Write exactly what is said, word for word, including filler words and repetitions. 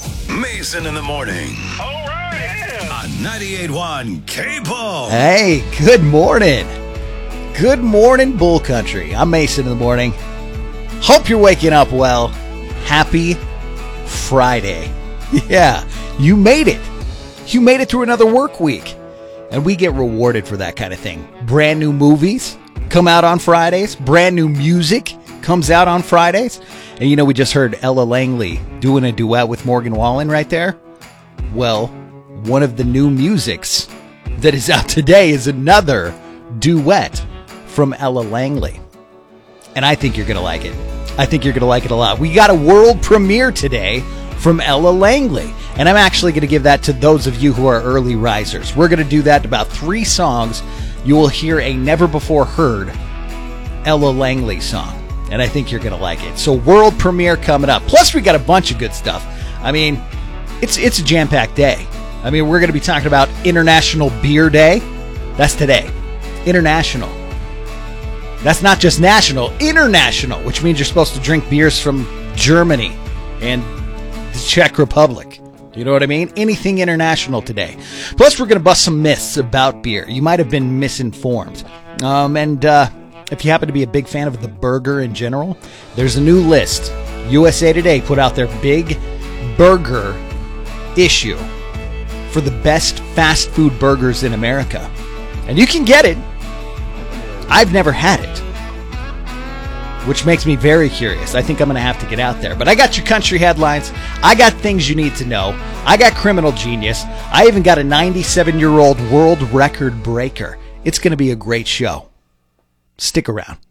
Mason in the morning. All right. Yeah. On ninety-eight point one K-Ball. Hey, good morning. Good morning, Bull Country. I'm Mason in the morning. Hope you're waking up well. Happy Friday. Yeah, you made it. You made it through another work week. And we get rewarded for that kind of thing. Brand new movies come out on Fridays. Brand new music comes out on Fridays. And you know, we just heard Ella Langley doing a duet with Morgan Wallen right there. Well, one of the new musics that is out today is another duet from Ella Langley. And I think you're going to like it. I think you're going to like it a lot. We got a world premiere today from Ella Langley. And I'm actually going to give that to those of you who are early risers. We're going to do that in about three songs. You will hear a never-before-heard Ella Langley song. And I think you're going to like it. So world premiere coming up. Plus, we got a bunch of good stuff. I mean, it's it's a jam-packed day. I mean, we're going to be talking about International Beer Day. That's today. International. That's not just national. International, which means you're supposed to drink beers from Germany and the Czech Republic. You know what I mean? Anything international today. Plus, we're going to bust some myths about beer. You might have been misinformed. Um, and uh, if you happen to be a big fan of the burger in general, there's a new list. U S A Today put out their big burger issue for the best fast food burgers in America. And you can get it. I've never had it, which makes me very curious. I think I'm going to have to get out there. But I got your country headlines. I got things you need to know. I got Criminal Genius. I even got a ninety-seven-year-old world record breaker. It's going to be a great show. Stick around.